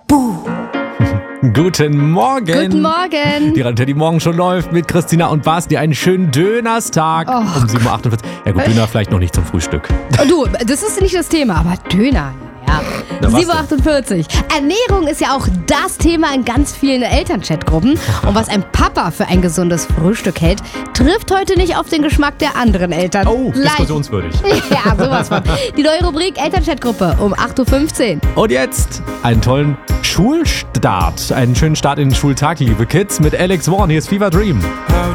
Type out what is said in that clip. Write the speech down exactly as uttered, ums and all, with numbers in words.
Buh. Guten Morgen. Guten Morgen. Die Rante, die morgen schon läuft mit Christina und Basti. Einen schönen Dönerstag Oh, um sieben Uhr achtundvierzig. Ja gut, Döner vielleicht noch nicht zum Frühstück. Du, das ist nicht das Thema, aber Döner. Ja. Na, was sieben Uhr achtundvierzig. Ernährung ist ja auch das Thema in ganz vielen Elternchat-Gruppen. Und was ein Papa für ein gesundes Frühstück hält, trifft heute nicht auf den Geschmack der anderen Eltern. Oh, Leicht. diskussionswürdig. Ja, sowas von. Die neue Rubrik Elternchat-Gruppe um acht Uhr fünfzehn. Und jetzt einen tollen Schulstart. Einen schönen Start in den Schultag, liebe Kids, mit Alex Warren. Hier ist Fever Dream. How